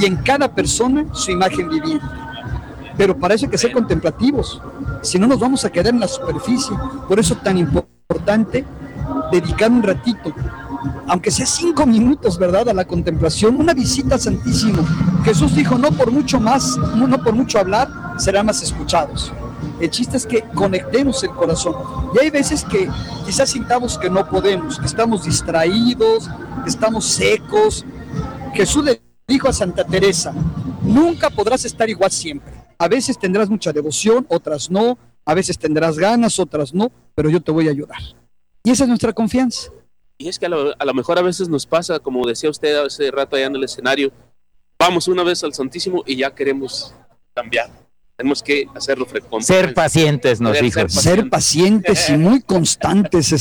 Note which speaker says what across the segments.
Speaker 1: y en cada persona su imagen viviente. Pero para eso hay que ser contemplativos, si no nos vamos a quedar en la superficie. Por eso es tan importante dedicar un ratito, aunque sea 5 minutos, ¿verdad?, a la contemplación, una visita al Santísimo. Jesús dijo, no por mucho hablar, serán más escuchados. El chiste es que conectemos el corazón. Y hay veces que quizás sintamos que no podemos, que estamos distraídos, que estamos secos. Jesús le dijo a Santa Teresa, nunca podrás estar igual siempre. A veces tendrás mucha devoción, otras no. A veces tendrás ganas, otras no. Pero yo te voy a ayudar. Y esa es nuestra confianza.
Speaker 2: Y es que a lo mejor a veces nos pasa, como decía usted hace rato allá en el escenario, vamos una vez al Santísimo y ya queremos cambiar. Tenemos que hacerlo frecuente.
Speaker 3: Ser pacientes, nos dijo.
Speaker 1: Ser pacientes y muy constantes.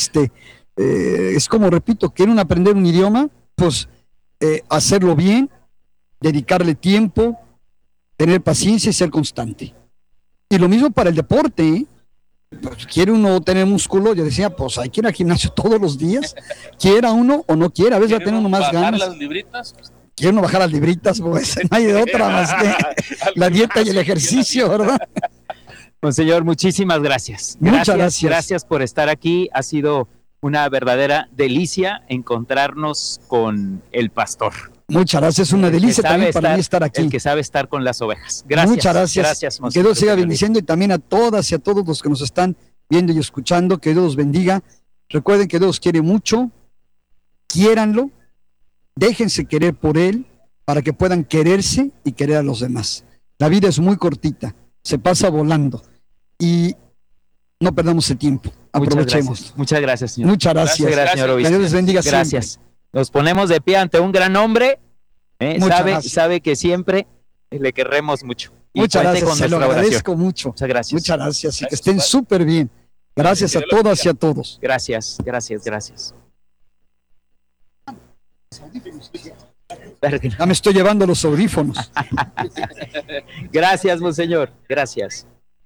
Speaker 1: Es como, repito, quieren aprender un idioma, pues hacerlo bien, dedicarle tiempo, tener paciencia y ser constante. Y lo mismo para el deporte, ¿eh? Pues, quiere uno tener músculo, yo decía, pues hay que ir al gimnasio todos los días, quiera uno o no quiera, a veces va a tener uno más ganas.
Speaker 2: ¿Bajar las libritas?
Speaker 1: Quiere uno bajar las libritas, pues no hay de otra más que la dieta y el ejercicio, ¿verdad?
Speaker 3: Monseñor, muchísimas gracias.
Speaker 1: Muchas gracias.
Speaker 3: Gracias por estar aquí, ha sido una verdadera delicia encontrarnos con el pastor.
Speaker 1: Muchas gracias, una delicia también para mí estar aquí.
Speaker 3: El que sabe estar con las ovejas. Gracias.
Speaker 1: Muchas gracias.
Speaker 3: Gracias,
Speaker 1: que Dios siga bendiciendo y también a todas y a todos los que nos están viendo y escuchando, que Dios los bendiga. Recuerden que Dios los quiere mucho, quiéranlo, déjense querer por Él para que puedan quererse y querer a los demás. La vida es muy cortita, se pasa volando y no perdamos el tiempo, aprovechemos.
Speaker 3: Muchas gracias, señor.
Speaker 1: Muchas gracias.
Speaker 3: Gracias, señor obispo.
Speaker 1: Que Dios les bendiga siempre.
Speaker 3: Gracias. Nos ponemos de pie ante un gran hombre. Sabe que siempre le querremos mucho. Y
Speaker 1: muchas gracias, se lo agradezco
Speaker 3: oración.
Speaker 1: mucho.
Speaker 3: Muchas gracias.
Speaker 1: Muchas gracias y que estén súper bien. Gracias a todas y a todos.
Speaker 3: Gracias.
Speaker 1: Ya me estoy llevando los audífonos.
Speaker 3: Gracias, monseñor. Gracias.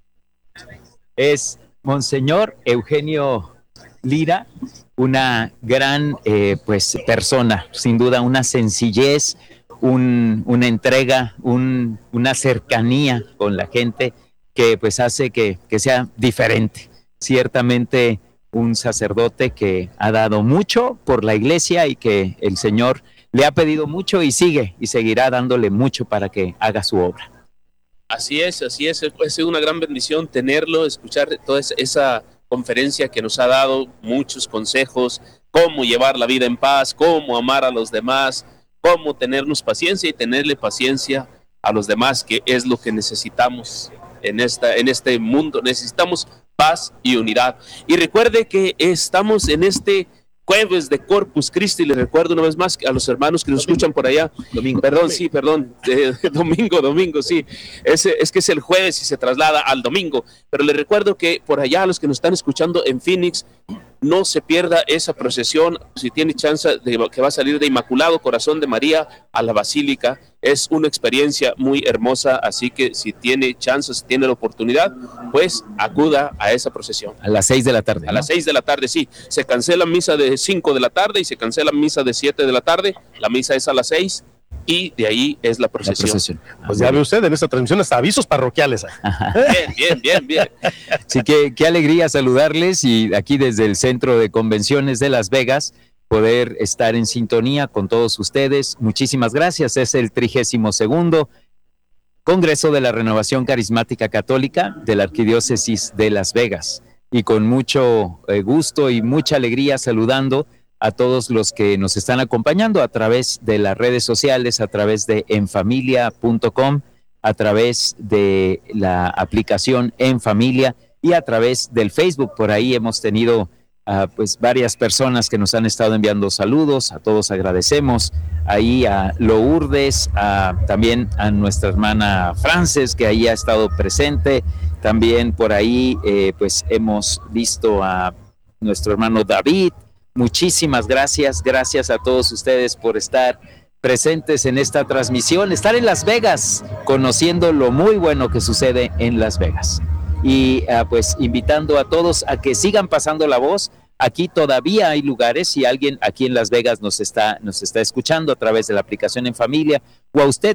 Speaker 3: Es Monseñor Eugenio Lira, una gran persona, sin duda, una sencillez, una entrega, una cercanía con la gente que pues hace que sea diferente. Ciertamente un sacerdote que ha dado mucho por la iglesia y que el Señor le ha pedido mucho y seguirá dándole mucho para que haga su obra.
Speaker 2: Así es, ha sido una gran bendición tenerlo, escuchar toda esa conferencia que nos ha dado muchos consejos, cómo llevar la vida en paz, cómo amar a los demás, cómo tenernos paciencia y tenerle paciencia a los demás, que es lo que necesitamos en este mundo. Necesitamos paz y unidad. Y recuerde que estamos en este jueves de Corpus Christi. Les recuerdo una vez más a los hermanos que nos escuchan por allá. Domingo, sí. Es que es el jueves y se traslada al domingo. Pero les recuerdo que por allá a los que nos están escuchando en Phoenix, no se pierda esa procesión. Si tiene chance que va a salir de Inmaculado Corazón de María a la Basílica, es una experiencia muy hermosa, así que si tiene chance, si tiene la oportunidad, pues acuda a esa procesión.
Speaker 3: A las 6 de la tarde.
Speaker 2: A las 6 de la tarde, sí. Se cancela misa de 5 de la tarde y se cancela misa de 7 de la tarde. La misa es a las 6 y de ahí es la procesión.
Speaker 4: Pues ya ve usted, en esta transmisión hasta avisos parroquiales.
Speaker 2: Bien.
Speaker 3: Así que qué alegría saludarles y aquí desde el Centro de Convenciones de Las Vegas poder estar en sintonía con todos ustedes. Muchísimas gracias. Es el 32º Congreso de la Renovación Carismática Católica de la Arquidiócesis de Las Vegas. Y con mucho gusto y mucha alegría saludando a todos los que nos están acompañando a través de las redes sociales, a través de enfamilia.com, a través de la aplicación En Familia y a través del Facebook. Por ahí hemos tenido pues varias personas que nos han estado enviando saludos. A todos agradecemos. Ahí a Lourdes, también a nuestra hermana Frances, que ahí ha estado presente. También por ahí pues hemos visto a nuestro hermano David. Muchísimas gracias a todos ustedes por estar presentes en esta transmisión, estar en Las Vegas, conociendo lo muy bueno que sucede en Las Vegas. Y pues invitando a todos a que sigan pasando la voz. Aquí todavía hay lugares, si alguien aquí en Las Vegas nos está escuchando a través de la aplicación En Familia, o a usted